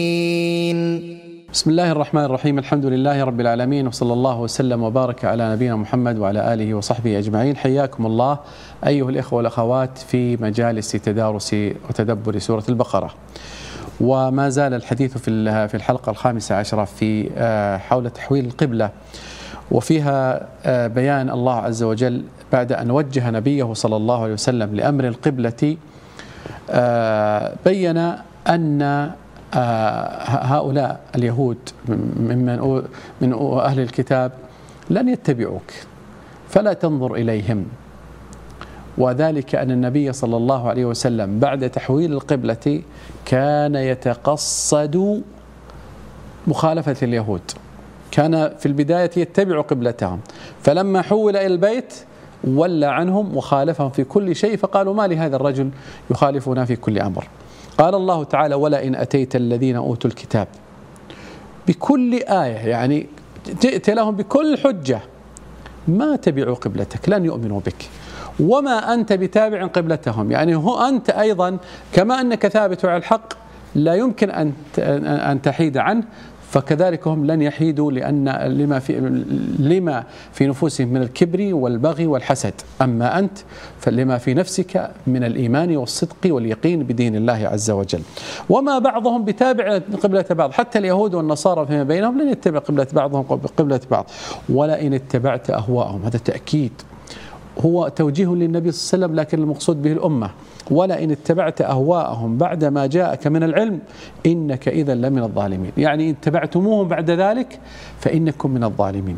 بسم الله الرحمن الرحيم. الحمد لله رب العالمين، وصلى الله وسلم وبارك على نبينا محمد وعلى آله وصحبه أجمعين. حياكم الله أيها الإخوة والأخوات في مجالس تدارس وتدبر سورة البقرة. وما زال الحديث في الحلقة 15 في حول تحويل القبلة، وفيها بيان الله عز وجل بعد أن وجه نبيه صلى الله عليه وسلم لأمر القبلة، بين أن هؤلاء اليهود من أهل الكتاب لن يتبعوك، فلا تنظر إليهم. وذلك أن النبي صلى الله عليه وسلم بعد تحويل القبلة كان يتقصد مخالفة اليهود، كان في البداية يتبع قبلتهم، فلما حول إلى البيت ولى عنهم وخالفهم في كل شيء، فقالوا ما لهذا الرجل يخالفنا في كل أمر. قال الله تعالى: ولئن أتيت الذين أوتوا الكتاب بكل آية، يعني جئت لهم بكل حجة، ما تبعوا قبلتك، لن يؤمنوا بك، وما أنت بتابع قبلتهم، يعني هو أنت أيضا كما أنك ثابت على الحق لا يمكن أن تحيد عنه، فكذلك هم لن يحيدوا، لأن لما في نفوسهم من الكبر والبغي والحسد. أما أنت فلما في نفسك من الإيمان والصدق واليقين بدين الله عز وجل. وما بعضهم بتابع قبلة بعض، حتى اليهود والنصارى فيما بينهم لن يتبع قبلة بعضهم قبلة بعض. ولئن اتبعت أهواءهم، هذا تأكيد، هو توجيه للنبي صلى الله عليه وسلم، لكن المقصود به الأمة. ولئن اتبعت أهواءهم بعد ما جاءك من العلم إنك إذا لمن الظالمين، يعني إن اتبعتموهم بعد ذلك فإنكم من الظالمين.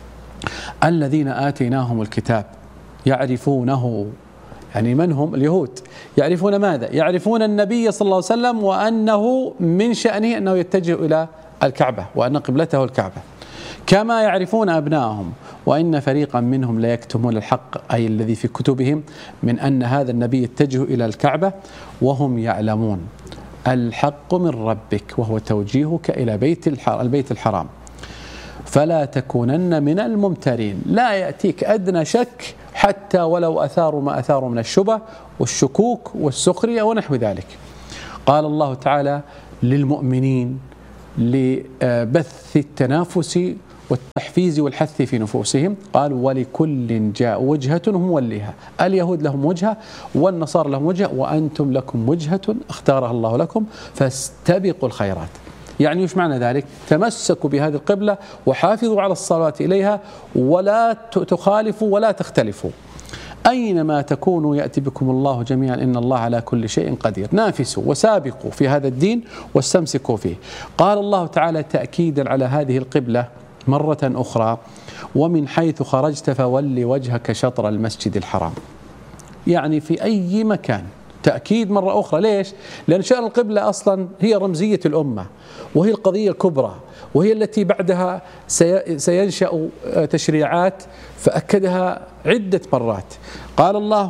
الذين آتيناهم الكتاب يعرفونه، يعني من هم؟ اليهود. يعرفون ماذا؟ يعرفون النبي صلى الله عليه وسلم، وأنه من شأنه أنه يتجه إلى الكعبة، وأن قبلته الكعبة، كما يعرفون أبنائهم. وإن فريقا منهم ليكتمون الحق، أي الذي في كتبهم، من أن هذا النبي يتجه إلى الكعبة وهم يعلمون الحق من ربك، وهو توجيهك إلى البيت الحرام، فلا تكونن من الممترين. لا يأتيك أدنى شك، حتى ولو أثاروا ما أثاروا من الشبه والشكوك والسخرية ونحو ذلك. قال الله تعالى للمؤمنين لبث التنافس والتحفيز والحث في نفوسهم، قال: ولكل جاء وجهة هم وليها. اليهود لهم وجهة والنصارى لهم وجهة، وأنتم لكم وجهة اختارها الله لكم، فاستبقوا الخيرات. يعني وش معنى ذلك؟ تمسكوا بهذه القبلة وحافظوا على الصلاة إليها، ولا تخالفوا ولا تختلفوا. أينما تكونوا يأتي بكم الله جميعا، إن الله على كل شيء قدير. نافسوا وسابقوا في هذا الدين واستمسكوا فيه. قال الله تعالى تأكيدا على هذه القبلة مرة أخرى: ومن حيث خرجت فول وجهك شطر المسجد الحرام، يعني في أي مكان. تأكيد مرة أخرى. ليش؟ لأن شأن القبلة أصلا هي رمزية الأمة، وهي القضية الكبرى، وهي التي بعدها سينشأ تشريعات، فأكدها عدة مرات. قال الله: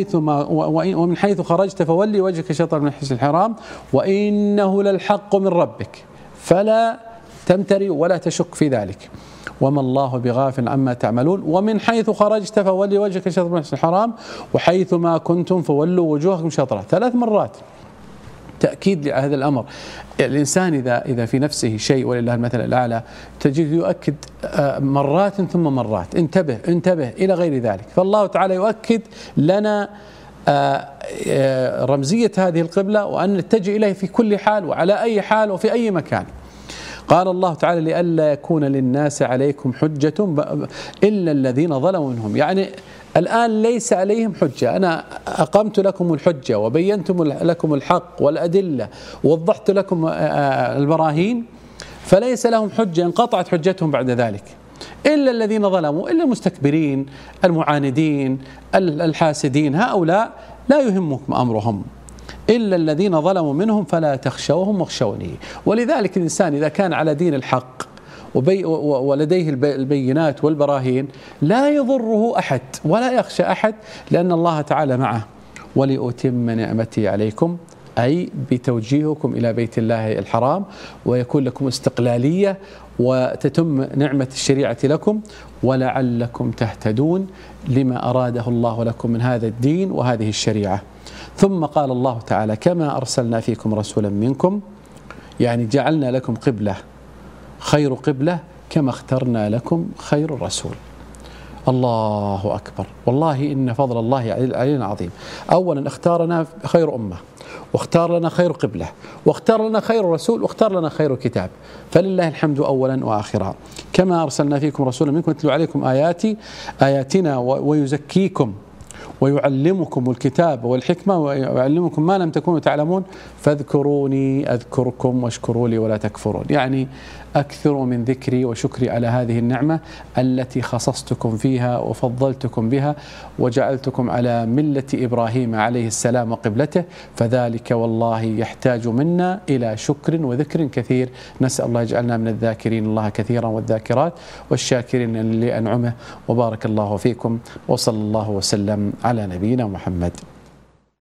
ومن حيث خرجت فولي وجهك شطر المسجد الحرام وإنه للحق من ربك فلا تمتري ولا تشك في ذلك، وما الله بغافل عما تعملون. ومن حيث خرجت فولي وجهك شطر المسجد الحرام وحيث ما كنتم فولوا وجوهكم شطره، 3 مرات تأكيد لهذا الأمر. الإنسان إذا في نفسه شيء، ولله المثل الأعلى، تجد يؤكد مرات ثم مرات: انتبه انتبه إلى غير ذلك. فالله تعالى يؤكد لنا رمزية هذه القبلة، وأن نتجه إليه في كل حال وعلى أي حال وفي أي مكان. قال الله تعالى: لئلا يكون للناس عليكم حجة إلا الذين ظلموا منهم، يعني الآن ليس عليهم حجة، أنا أقمت لكم الحجة وبينت لكم الحق والأدلة ووضحت لكم البراهين، فليس لهم حجة، انقطعت حجتهم بعد ذلك، إلا الذين ظلموا، إلا المستكبرين المعاندين الحاسدين، هؤلاء لا يهمكم أمرهم، إلا الذين ظلموا منهم فلا تخشوهم واخشوني. ولذلك الإنسان إذا كان على دين الحق ولديه البينات والبراهين لا يضره أحد ولا يخشى أحد، لأن الله تعالى معه. ولأتم نعمتي عليكم، أي بتوجيهكم إلى بيت الله الحرام، ويكون لكم استقلالية وتتم نعمة الشريعة لكم، ولعلكم تهتدون لما أراده الله لكم من هذا الدين وهذه الشريعة. ثم قال الله تعالى: كما أرسلنا فيكم رسولا منكم يعني جعلنا لكم قبلة خير قبلة كما اخترنا لكم خير الرسول. الله أكبر، والله إن فضل الله علينا عظيم. أولا اختارنا خير أمة، واختار لنا خير قبلة، واختار لنا خير رسول، واختار لنا خير كتاب، فلله الحمد أولا وآخرا. كما أرسلنا فيكم رسولا منكم يتلو عليكم آياتنا ويزكيكم ويعلمكم الكتاب والحكمة ويعلمكم ما لم تكونوا تعلمون فاذكروني أذكركم واشكروا لي ولا تكفرون. يعني أكثروا من ذكري وشكري على هذه النعمة التي خصصتكم فيها وفضلتكم بها وجعلتكم على ملة إبراهيم عليه السلام وقبلته، فذلك والله يحتاج منا إلى شكر وذكر كثير. نسأل الله يجعلنا من الذاكرين الله كثيرا والذاكرات والشاكرين لأنعمه. وبارك الله فيكم، وصلى الله وسلم على نبينا محمد.